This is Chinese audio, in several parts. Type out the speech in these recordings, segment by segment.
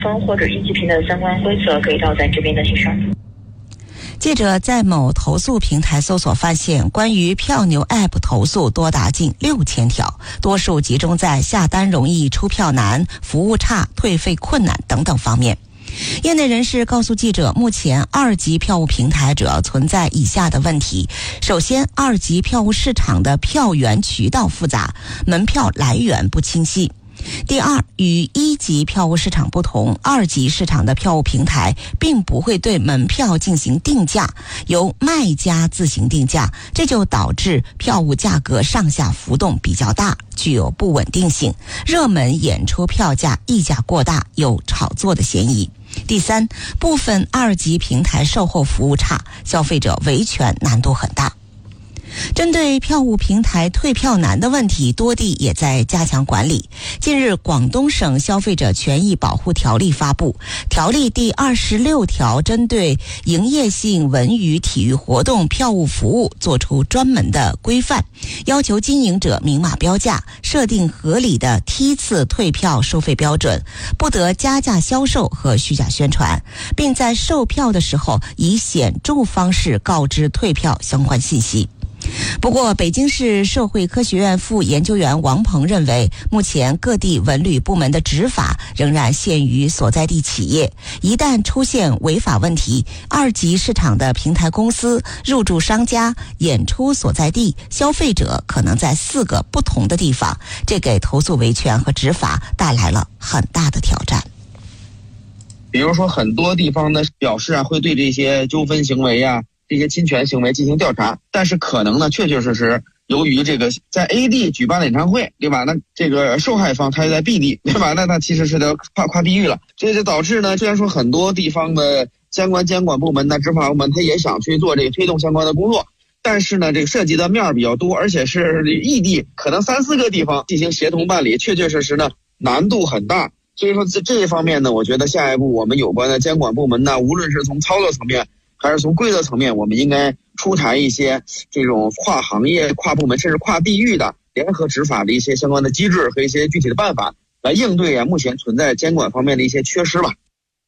或者一级平台的相关规则可以到咱这边的协商。 记者在某投诉平台搜索发现，关于票牛 App 投诉多达近6000条，多数集中在下单容易、出票难、服务差、退费困难等等方面。业内人士告诉记者，目前2级票务平台主要存在以下的问题：首先，2级票务市场的票源渠道复杂，门票来源不清晰。第二，与1级票务市场不同，2级市场的票务平台并不会对门票进行定价，由卖家自行定价，这就导致票务价格上下浮动比较大，具有不稳定性，热门演出票价溢价过大，有炒作的嫌疑。第三，部分2级平台售后服务差，消费者维权难度很大。针对票务平台退票难的问题，多地也在加强管理。近日，广东省消费者权益保护条例发布，条例第26条针对营业性文娱体育活动票务服务作出专门的规范，要求经营者明码标价，设定合理的梯次退票收费标准，不得加价销售和虚假宣传，并在售票的时候以显著方式告知退票相关信息。不过，北京市社会科学院副研究员王鹏认为，目前各地文旅部门的执法仍然限于所在地企业，一旦出现违法问题，2级市场的平台公司、入驻商家、演出所在地、消费者可能在4个不同的地方，这给投诉维权和执法带来了很大的挑战。 比如说，很多地方呢表示会对这些纠纷行为这些侵权行为进行调查，但是可能呢，确确实实由于这个在 A 地举办的演唱会，对吧？那这个受害方他就在 B 地，对吧？那其实是得跨地域了，这就导致呢，虽然说很多地方的相关监管部门执法部门他也想去做这个推动相关的工作，但是呢，这个涉及的面比较多，而且是异地，可能3-4个地方进行协同办理，确确实实呢难度很大。所以说在这一方面呢，我觉得下一步我们有关的监管部门呢，无论是从操作层面还是从规则层面，我们应该出台一些这种跨行业、跨部门甚至跨地域的联合执法的一些相关的机制和一些具体的办法，来应对目前存在监管方面的一些缺失吧。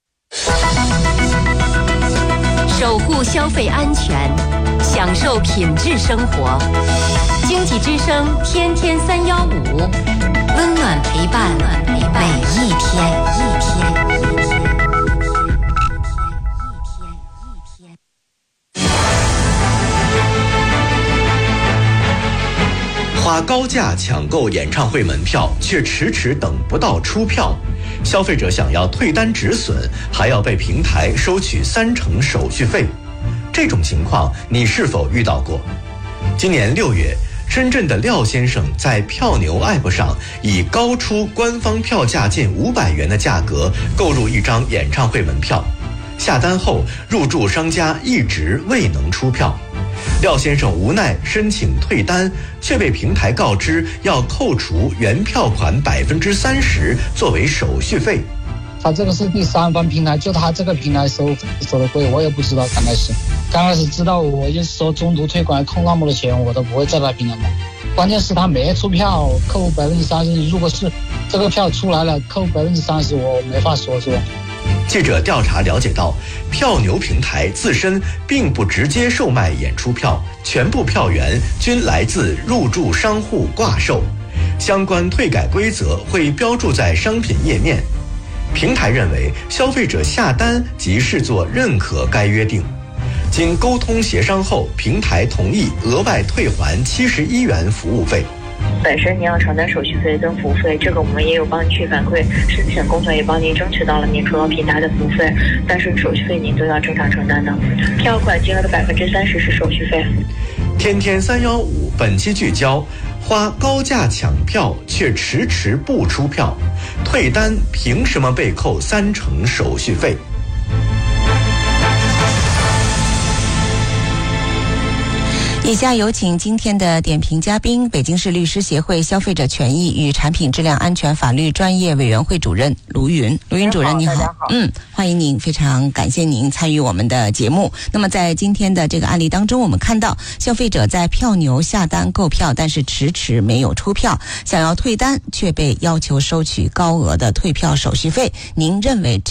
守护消费安全，享受品质生活。经济之声天天315，温暖陪伴每一天。 花高价抢购演唱会门票，却迟迟等不到出票，消费者想要退单止损，还要被平台收取30%手续费。这种情况你是否遇到过？今年6月，深圳的廖先生在票牛 App 上以高出官方票价近500元的价格购入一张演唱会门票，下单后入驻商家一直未能出票。廖先生无奈申请退单，却被平台告知要扣除原票款30%作为手续费。 他这个是第三方平台，就他这个平台收的贵，我也不知道。刚开始知道，我就说中途退款扣那么多钱，我都不会在他平台买。关键是他没出票，扣30%。如果是这个票出来了，扣30%，我没法说是吧？ 记者调查了解到，票牛平台自身并不直接售卖演出票，全部票源均来自入驻商户挂售，相关退改规则会标注在商品页面。平台认为消费者下单即视作认可该约定，经沟通协商后，平台同意额外退还71元服务费。 本身你要承担手续费跟服务费，这个我们也有帮你去反馈，申请工作也帮您争取到了免除了平台的服务费，但是手续费您都要正常承担的。票款金额的30%是手续费。 天天315本期聚焦：花高价抢票却迟迟不出票，退单凭什么被扣30%手续费？ 以下有请今天的点评嘉宾，北京市律师协会消费者权益与产品质量安全法律专业委员会主任卢云。卢云主任你好。欢迎您，非常感谢您参与我们的节目。那么在今天的这个案例当中，我们看到消费者在票牛下单购票，但是迟迟没有出票，想要退单却被要求收取高额的退票手续费，您认为